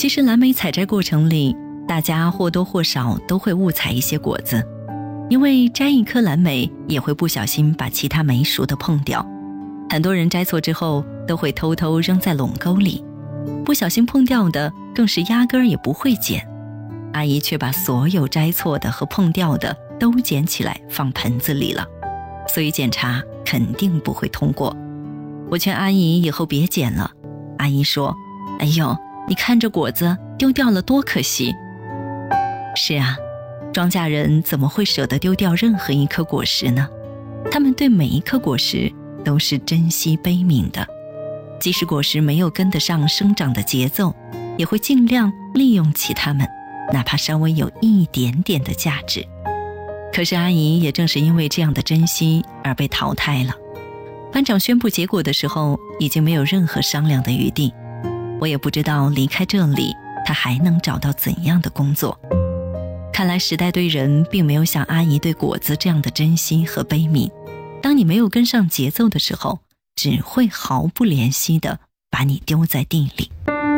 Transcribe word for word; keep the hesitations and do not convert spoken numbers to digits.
其实蓝莓采摘过程里，大家或多或少都会误采一些果子，因为摘一颗蓝莓也会不小心把其他没熟的碰掉。很多人摘错之后都会偷偷扔在垄沟里，不小心碰掉的更是压根儿也不会捡。阿姨却把所有摘错的和碰掉的都捡起来放盆子里了，所以检查肯定不会通过。我劝阿姨以后别捡了，阿姨说：哎呦，你看这果子丢掉了多可惜。是啊，庄稼人怎么会舍得丢掉任何一颗果实呢？他们对每一颗果实都是珍惜悲悯的，即使果实没有跟得上生长的节奏，也会尽量利用起它们，哪怕稍微有一点点的价值。可是阿姨也正是因为这样的珍惜而被淘汰了。班长宣布结果的时候，已经没有任何商量的余地。我也不知道离开这里，他还能找到怎样的工作。看来时代对人并没有像阿姨对果子这样的珍惜和悲悯。当你没有跟上节奏的时候，只会毫不怜惜地把你丢在地里。